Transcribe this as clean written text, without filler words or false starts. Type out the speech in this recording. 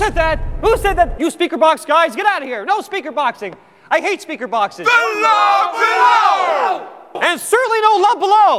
said that? Who said that? You speaker box guys, get out of here. No speaker boxing. I hate speaker boxes. Below! And certainly no love below.